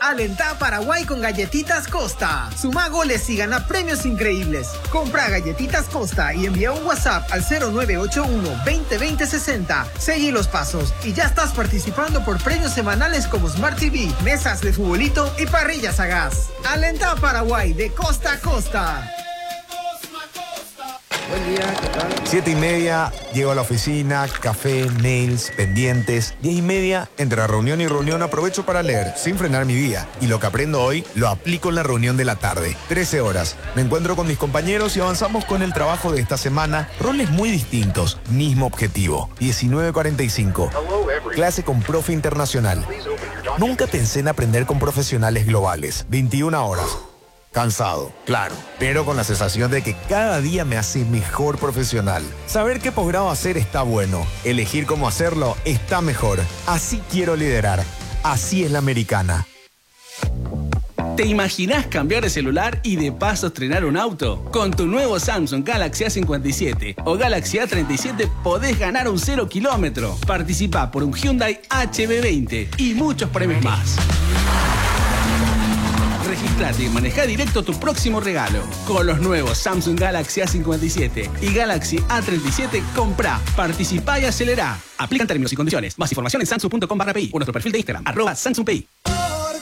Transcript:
Alentá Paraguay con Galletitas Costa. Suma goles y gana premios increíbles. Compra Galletitas Costa y envía un WhatsApp al 0981 20 60. Seguí los pasos y ya estás participando por premios semanales como Smart TV, mesas de futbolito y parrillas a gas. Alentá Paraguay de costa a costa. Buen día, ¿qué tal? 7:30, llego a la oficina, café, mails, pendientes. 10:30, entre reunión y reunión aprovecho para leer, sin frenar mi día. Y lo que aprendo hoy, lo aplico en la reunión de la tarde. 13 horas, me encuentro con mis compañeros y avanzamos con el trabajo de esta semana. Roles muy distintos, mismo objetivo. 19:45, clase con profe internacional. Nunca pensé en aprender con profesionales globales. 21 horas. Cansado, claro, pero con la sensación de que cada día me hace mejor profesional. Saber qué posgrado hacer está bueno. Elegir cómo hacerlo está mejor. Así quiero liderar. Así es la americana. ¿Te imaginás cambiar de celular y de paso estrenar un auto? Con tu nuevo Samsung Galaxy A57 o Galaxy A37 podés ganar un 0 kilómetro. Participá por un Hyundai HB20 y muchos premios más. Registrate y manejá directo tu próximo regalo. Con los nuevos Samsung Galaxy A57 y Galaxy A37, comprá, participá y acelerá. Aplican términos y condiciones. Más información en samsung.com/pi o nuestro perfil de Instagram, @SamsungPay.